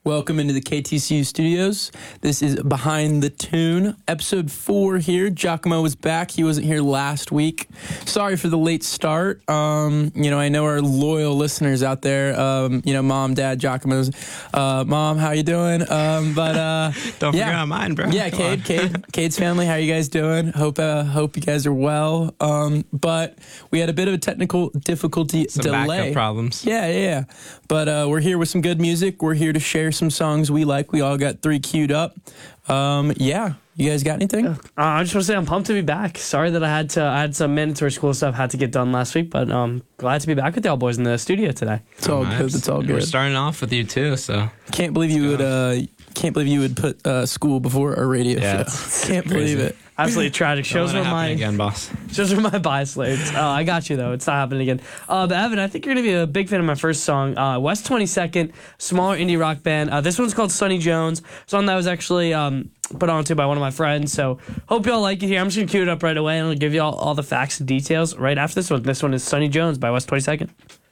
Welcome into the KTCU studios. This is Behind the Tune, episode 4 here. Giacomo was back. He wasn't here last week. Sorry for the late start. I know our loyal listeners out there, Mom, Dad, Giacomo's. Mom, how you doing? Don't forget mine, bro. Yeah, Cade's family, how you guys doing? Hope you guys are well. But we had a bit of a technical difficulty Some delay. backup problems. Yeah. But we're here with some good music. We're here to share some songs we like. We all got 3 queued up. You guys got anything? I just want to say I'm pumped to be back. Sorry that I had some mandatory school stuff had to get done last week, but glad to be back with y'all boys in the studio today. It's all good. It's all good. We're starting off with you too, so can't believe you would put school before a radio show. Can't believe it. Absolutely tragic. Shows where my bias lays. I got you though. It's not happening again. But Evan, I think you're gonna be a big fan of my first song, West 22nd, smaller indie rock band. This one's called Sonny Jones. Song that was actually put onto by one of my friends. So hope y'all like it here. I'm just gonna cue it up right away and I'll give you all the facts and details right after this one. This one is Sonny Jones by West 22nd.